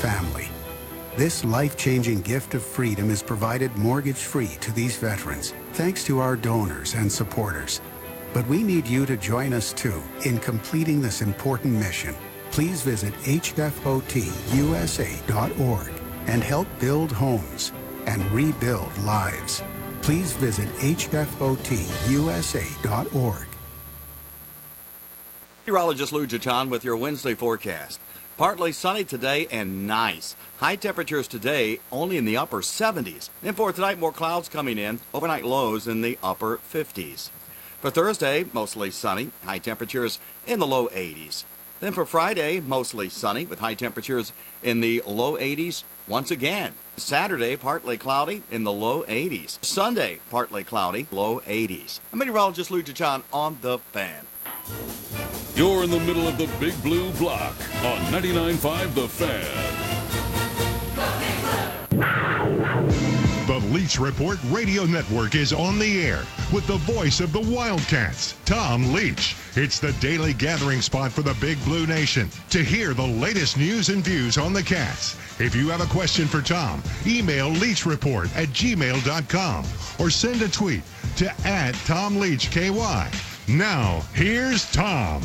family. This life-changing gift of freedom is provided mortgage-free to these veterans, thanks to our donors and supporters. But we need you to join us too in completing this important mission. Please visit hfotusa.org and help build homes and rebuild lives. Please visit hfotusa.org. Meteorologist Lou Jachan with your Wednesday forecast. Partly sunny today and nice. High temperatures today only in the upper 70s. And for tonight, more clouds coming in. Overnight lows in the upper 50s. For Thursday, mostly sunny. High temperatures in the low 80s. Then for Friday, mostly sunny with high temperatures in the low 80s once again. Saturday, partly cloudy in the low 80s. Sunday, partly cloudy, low 80s. I'm meteorologist Lou Jachan on The Fan. You're in the middle of the Big Blue Block on 99.5 The Fan. The Leach Report Radio Network is on the air with the voice of the Wildcats, Tom Leach. It's the daily gathering spot for the Big Blue Nation to hear the latest news and views on the Cats. If you have a question for Tom, email leachreport@gmail.com or send a tweet to @TomLeachKY. Now, here's Tom.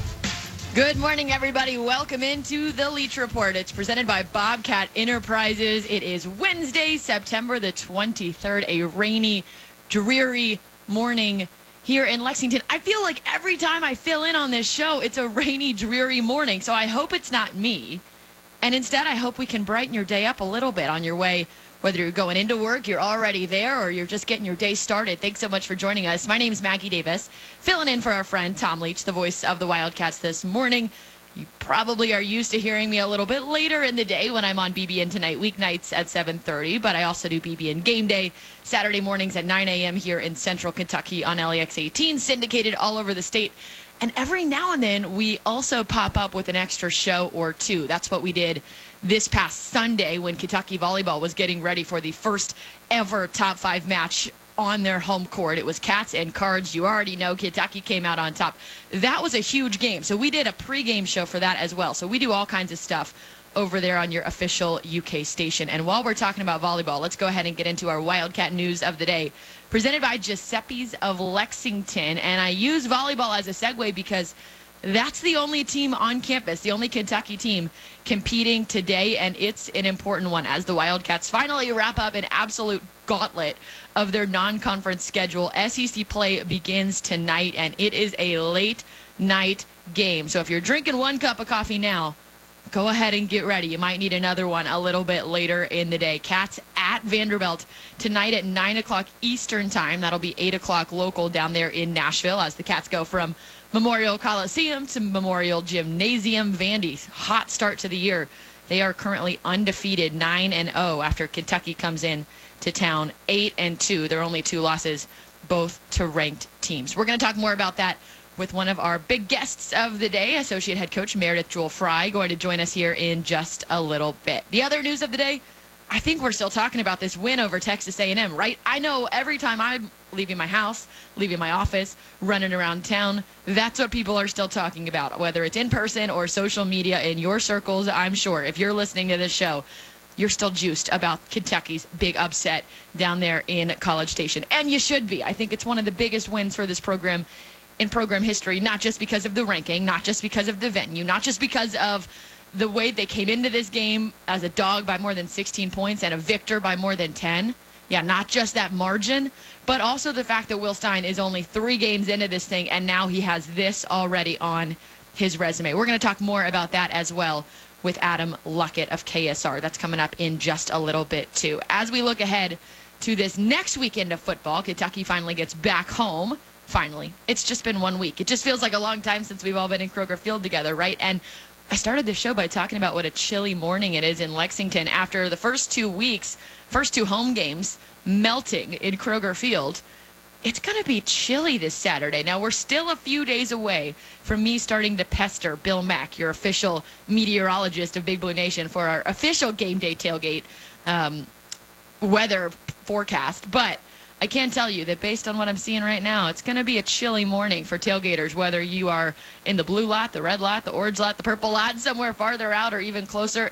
Good morning, everybody. Welcome into the Leach Report. It's presented by Bobcat Enterprises. It is Wednesday, September the 23rd, a rainy, dreary morning here in Lexington. I feel like every time I fill in on this show, it's a rainy, dreary morning. So I hope it's not me. And instead, I hope we can brighten your day up a little bit on your way. Whether you're going into work, you're already there, or you're just getting your day started. Thanks so much for joining us. My name's Maggie Davis, filling in for our friend Tom Leach, the voice of the Wildcats this morning. You probably are used to hearing me a little bit later in the day when I'm on BBN Tonight, weeknights at 7:30, but I also do BBN Game Day Saturday mornings at 9 a.m. here in Central Kentucky on LAX 18, syndicated all over the state. And every now and then, we also pop up with an extra show or two. That's what we did this past Sunday when Kentucky volleyball was getting ready for the first ever top 5 match on their home court. It was Cats and Cards. You already know Kentucky came out on top. That was a huge game. So we did a pregame show for that as well. So we do all kinds of stuff over there on your official UK station. And while we're talking about volleyball, let's go ahead and get into our Wildcat news of the day, presented by Giuseppe's of Lexington. And I use volleyball as a segue because that's the only team on campus, the only Kentucky team competing today, and it's an important one as the Wildcats finally wrap up an absolute gauntlet of their non-conference schedule. SEC play begins tonight, and it is a late night game. So if you're drinking one cup of coffee now, go ahead and get ready. You might need another one a little bit later in the day. Cats at Vanderbilt tonight at 9 o'clock Eastern time. That'll be 8 o'clock local down there in Nashville as the Cats go from Memorial Coliseum to Memorial Gymnasium. Vandy's hot start to the year. They are currently undefeated, 9-0 after Kentucky comes in to town 8-2. Their only 2 losses, both to ranked teams. We're going to talk more about that with one of our big guests of the day, Associate Head Coach Meredith Jewell-Frye, going to join us here in just a little bit. The other news of the day, I think we're still talking about this win over Texas A&M, right? I know every time I'm leaving my house, leaving my office, running around town, that's what people are still talking about, whether it's in person or social media in your circles. I'm sure if you're listening to this show, you're still juiced about Kentucky's big upset down there in College Station. And you should be. I think it's one of the biggest wins for this program in program history, not just because of the ranking, not just because of the venue, not just because of the way they came into this game as a dog by more than 16 points and a victor by more than 10. Yeah, not just that margin, but also the fact that Will Stein is only 3 games into this thing, and now he has this already on his resume. We're going to talk more about that as well with Adam Luckett of KSR. That's coming up in just a little bit, too. As we look ahead to this next weekend of football, Kentucky finally gets back home. Finally. It's just been 1 week. It just feels like a long time since we've all been in Kroger Field together, right? And I started the show by talking about what a chilly morning it is in Lexington after the first 2 weeks, first 2 home games melting in Kroger Field. It's going to be chilly this Saturday. Now, we're still a few days away from me starting to pester Bill Mack, your official meteorologist of Big Blue Nation, for our official game day tailgate weather forecast. But I can tell you that based on what I'm seeing right now, it's going to be a chilly morning for tailgaters, whether you are in the blue lot, the red lot, the orange lot, the purple lot, somewhere farther out or even closer.